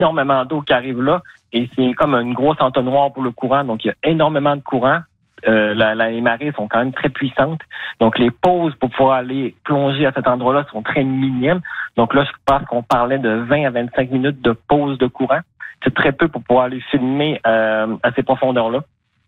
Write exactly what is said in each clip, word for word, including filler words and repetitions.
énormément d'eau qui arrive là et c'est comme une grosse entonnoir pour le courant. Donc, il y a énormément de courant. Euh, la, la, les marées sont quand même très puissantes. Donc, les pauses pour pouvoir aller plonger à cet endroit-là sont très minimes. Donc là, je pense qu'on parlait de vingt à vingt-cinq minutes de pause de courant. C'est très peu pour pouvoir aller filmer euh, à ces profondeurs-là.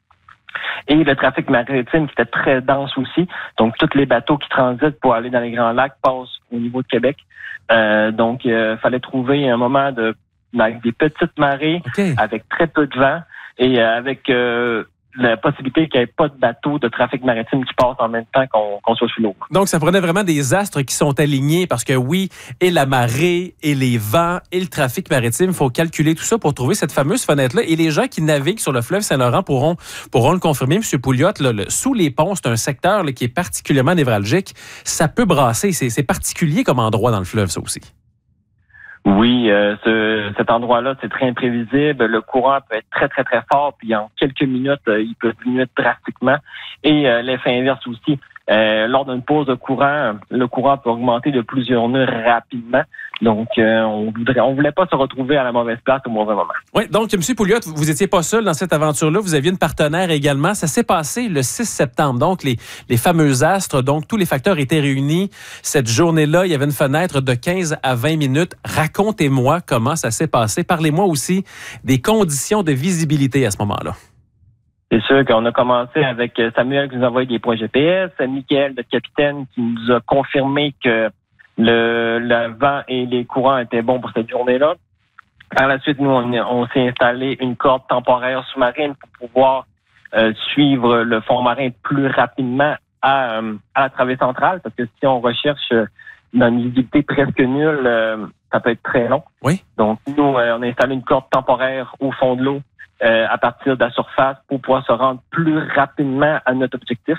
Et le trafic maritime qui était très dense aussi. Donc, tous les bateaux qui transitent pour aller dans les Grands Lacs passent au niveau de Québec. Euh, donc, il euh, fallait trouver un moment de avec des petites marées, okay. avec très peu de vent et euh, avec... Euh, la possibilité qu'il n'y ait pas de bateau de trafic maritime qui passe en même temps qu'on, qu'on soit sous l'eau. Donc, ça prenait vraiment des astres qui sont alignés parce que oui, et la marée, et les vents, et le trafic maritime, il faut calculer tout ça pour trouver cette fameuse fenêtre-là. Et les gens qui naviguent sur le fleuve Saint-Laurent pourront, pourront le confirmer. M. Pouliot, là, le, sous les ponts, c'est un secteur là, qui est particulièrement névralgique. Ça peut brasser. C'est, c'est particulier comme endroit dans le fleuve, ça aussi. Oui, euh, ce, cet endroit-là, c'est très imprévisible. Le courant peut être très, très, très fort, puis en quelques minutes, euh, il peut diminuer drastiquement. Et euh, l'effet inverse aussi. Euh, lors d'une pause de courant, le courant peut augmenter de plusieurs nœuds rapidement. Donc, euh, on voudrait, on voulait pas se retrouver à la mauvaise place au mauvais moment. Oui, donc, M. Pouliot, vous étiez pas seul dans cette aventure-là. Vous aviez une partenaire également. Ça s'est passé le six septembre. Donc, les, les fameux astres, donc, tous les facteurs étaient réunis. Cette journée-là, il y avait une fenêtre de quinze à vingt minutes. Racontez-moi comment ça s'est passé. Parlez-moi aussi des conditions de visibilité à ce moment-là. C'est sûr qu'on a commencé avec Samuel qui nous a envoyé des points G P S, Michael, notre capitaine, qui nous a confirmé que le, le vent et les courants étaient bons pour cette journée-là. Par la suite, nous, on, on s'est installé une corde temporaire sous-marine pour pouvoir euh, suivre le fond marin plus rapidement à, euh, à la travée centrale, parce que si on recherche euh, dans une visibilité presque nulle, euh, ça peut être très long. Oui. Donc, nous, euh, on a installé une corde temporaire au fond de l'eau Euh, à partir de la surface pour pouvoir se rendre plus rapidement à notre objectif.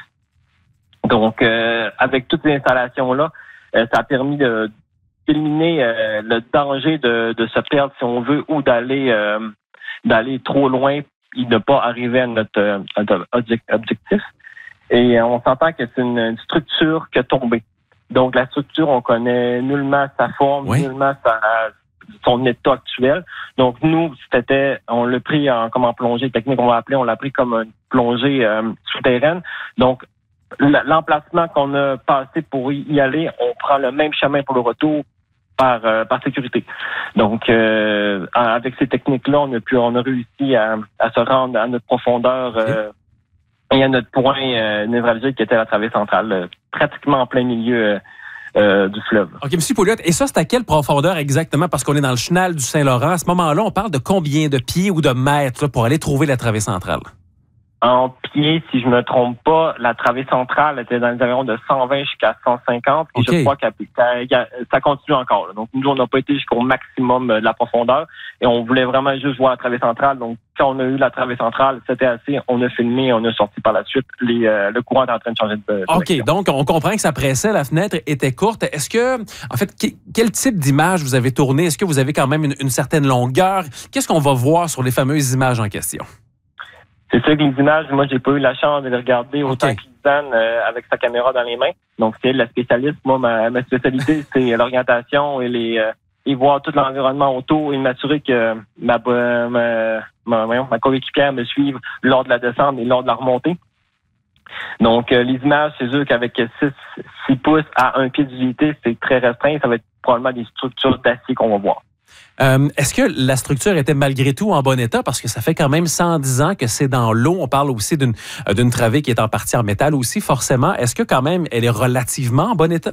Donc, euh, avec toutes ces installations-là, euh, ça a permis de d'éliminer euh, le danger de, de se perdre, si on veut, ou d'aller euh, d'aller trop loin et ne pas arriver à notre, euh, notre objectif. Et on s'entend que c'est une, une structure qui a tombé. Donc, la structure, on connaît nullement sa forme, oui. nullement sa... son état actuel. Donc, nous, c'était, on l'a pris en, comme en plongée technique, on va appeler, on l'a pris comme une plongée euh, souterraine. Donc, l'emplacement qu'on a passé pour y aller, on prend le même chemin pour le retour par, euh, par sécurité. Donc, euh, avec ces techniques-là, on a pu, on a réussi à, à se rendre à notre profondeur euh, et à notre point euh, névralgique qui était la travée centrale, euh, pratiquement en plein milieu euh, Euh, du fleuve. OK, M. Pouliot, et ça, c'est à quelle profondeur exactement? Parce qu'on est dans le chenal du Saint-Laurent. À ce moment-là, on parle de combien de pieds ou de mètres là, pour aller trouver la travée centrale? En pieds, si je me trompe pas, la travée centrale était dans les environs de cent vingt jusqu'à cent cinquante. Et okay. Je crois que ça, ça continue encore. Là. Donc, nous, on n'a pas été jusqu'au maximum de la profondeur. Et on voulait vraiment juste voir la travée centrale. Donc, quand on a eu la travée centrale, c'était assez. On a filmé, on a sorti par la suite. Les, euh, le courant est en train de changer de direction. OK, donc on comprend que ça pressait. La fenêtre était courte. Est-ce que, en fait, quel type d'image vous avez tourné? Est-ce que vous avez quand même une, une certaine longueur? Qu'est-ce qu'on va voir sur les fameuses images en question? C'est sûr que les images, moi, j'ai pas eu la chance de les regarder autant okay. qu'Isan euh, avec sa caméra dans les mains. Donc, c'est la spécialiste. Moi, ma, ma spécialité, c'est l'orientation et les euh, et voir tout l'environnement autour et m'assurer que ma ma, ma, ma, ma coéquipière me suive lors de la descente et lors de la remontée. Donc, euh, les images, c'est sûr qu'avec six pouces à un pied d'utilité, c'est très restreint. Ça va être probablement des structures d'acier qu'on va voir. Euh, est-ce que la structure était malgré tout en bon état? Parce que ça fait quand même cent dix ans que c'est dans l'eau. On parle aussi d'une, d'une travée qui est en partie en métal aussi, forcément. Est-ce que quand même, elle est relativement en bon état?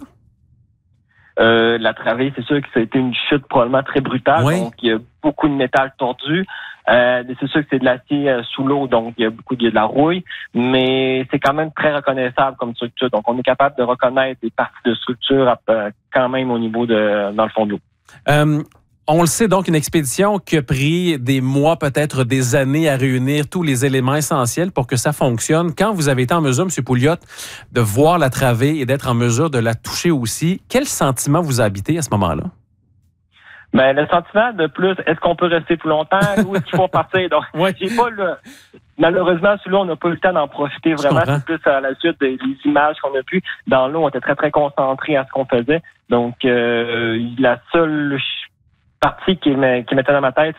Euh, la travée, c'est sûr que ça a été une chute probablement très brutale. Oui. Donc, il y a beaucoup de métal tordu. Euh, c'est sûr que c'est de l'acier euh, sous l'eau, donc il y a beaucoup il y a de la rouille. Mais c'est quand même très reconnaissable comme structure. Donc, on est capable de reconnaître des parties de structure euh, quand même au niveau de dans le fond de l'eau. Euh, On le sait, donc, une expédition qui a pris des mois, peut-être des années à réunir tous les éléments essentiels pour que ça fonctionne. Quand vous avez été en mesure, M. Pouliot, de voir la travée et d'être en mesure de la toucher aussi, quel sentiment vous a habité à ce moment-là? Ben, le sentiment de plus, est-ce qu'on peut rester plus longtemps ou est-ce qu'il faut partir? Donc, ouais. j'ai pas le... Malheureusement, celui-là, on n'a pas eu le temps d'en profiter vraiment. C'est plus à la suite des images qu'on a pu. Dans l'eau, on était très, très concentrés à ce qu'on faisait. Donc, euh, la seule partie qui, qui mettait dans ma tête,